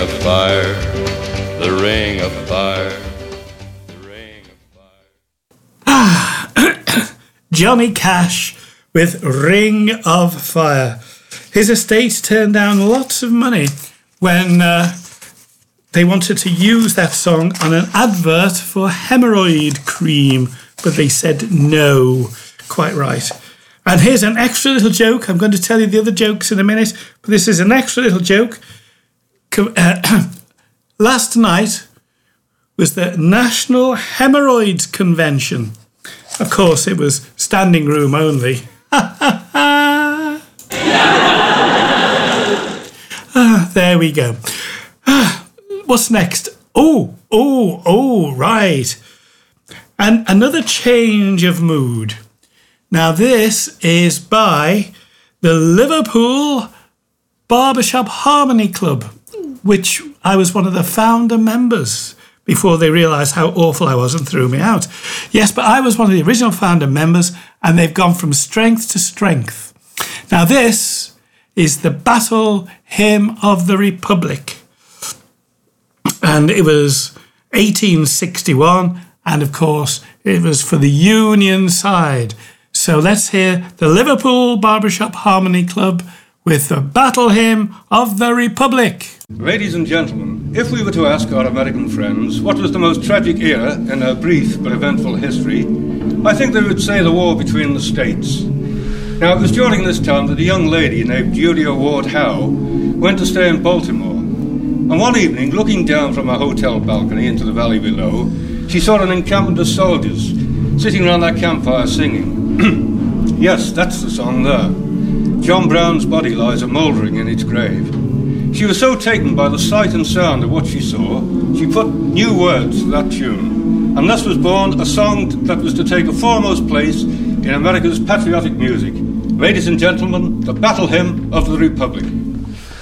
of fire, the ring of fire, the ring of fire. Johnny Cash with Ring of Fire. His estate turned down lots of money when they wanted to use that song on an advert for hemorrhoid cream, but they said no. Quite right. And here's an extra little joke. I'm going to tell you the other jokes in a minute, but this is an extra little joke. Last night was the National Hemorrhoids Convention. Of course, it was standing room only. There we go. What's next? Right. And another change of mood. Now, this is by the Liverpool Barbershop Harmony Club, which I was one of the founder members before they realised how awful I was and threw me out. Yes, but I was one of the original founder members, and they've gone from strength to strength. Now, this is the Battle Hymn of the Republic. And it was 1861, and of course, it was for the Union side. So let's hear the Liverpool Barbershop Harmony Club with the Battle Hymn of the Republic. Ladies and gentlemen, if we were to ask our American friends what was the most tragic era in our brief but eventful history, I think they would say the war between the states. Now, it was during this time that a young lady named Julia Ward Howe went to stay in Baltimore. And one evening, looking down from a hotel balcony into the valley below, she saw an encampment of soldiers sitting around their campfire singing. Yes, that's the song there. John Brown's body lies a-mouldering in its grave. She was so taken by the sight and sound of what she saw, she put new words to that tune. And thus was born a song that was to take a foremost place in America's patriotic music. Ladies and gentlemen, the Battle Hymn of the Republic.